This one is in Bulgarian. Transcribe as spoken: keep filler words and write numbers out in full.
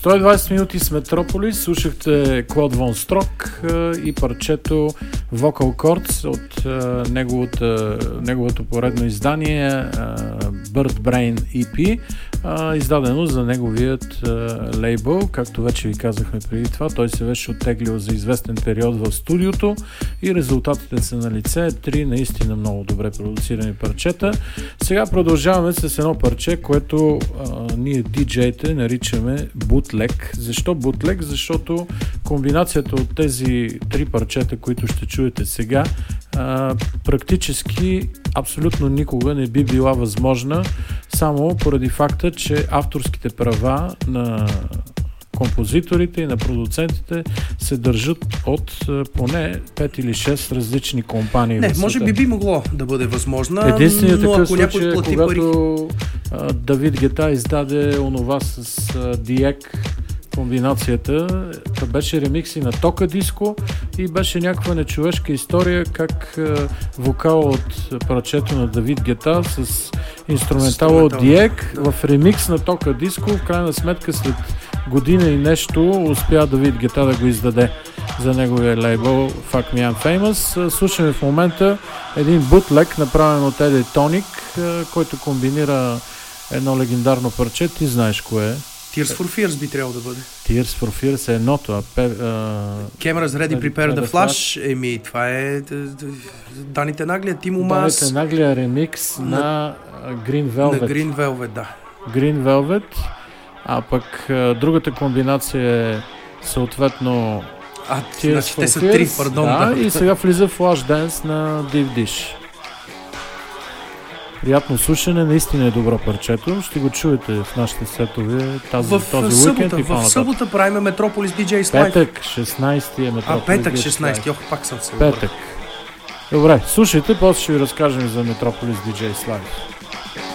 сто и двадесет минути с Метрополис. Слушахте Клод Вон Строк и парчето Vocal Chords от неговото, неговото поредно издание Bird Brain и пи, издадено за неговият лейбъл. Както вече ви казахме преди това, той се беше оттеглил за известен период в студиото и резултатите са на лице. Три наистина много добре продуцирани парчета. Сега продължаваме с едно парче, което а, ние диджеите наричаме бутлег. Защо бутлег? Защото комбинацията от тези три парчета, които ще чуете сега, а, практически абсолютно никога не би била възможна, само поради факта, че авторските права на композиторите и на продуцентите се държат от поне пет или шест различни компании. Не, може би би могло да бъде възможна. Единственият но такъв ако някой случай, плати когато пари... а, Давид Гета издаде онова с а, Диек комбинацията, та беше ремикси на Тока Диско и беше някаква нечовешка история как а, вокал от парчето на Давид Гета с инструментала от Диек в ремикс на Тока Диско, в крайна сметка след година и нещо успя Давид Гета да го издаде за неговия лейбъл Fuck Me I'm Famous. Слушаме в момента един бутлег, направен от Еди Тоник, който комбинира едно легендарно парче. Ти знаеш кое е? Tears for Fears би трябвало да бъде. Tears for Fears е едното. А пе, а... Cameras Ready, Prepare the Flash. Еми, това е Даните Наглия, Тимо Мас. Даните Наглия ремикс на, на Green Velvet. На Green Velvet, да. Green Velvet. А пък а, другата комбинация е съответно А, значи те са три, пардон. Да, да. И сега влиза Flashdance на Deep Dish. Приятно слушане, наистина е добро парчето. Ще го чуете в нашите сетове тази, в този уикенд и по-нататък. В събота правим Метрополис Ди Джей Live. Петък, шестнайсети е Метрополис. А, петък, шестнайсети, ох, пак съм се. Петък. Добре, слушайте, после ще ви разкажем за Метрополис Ди Джей Live.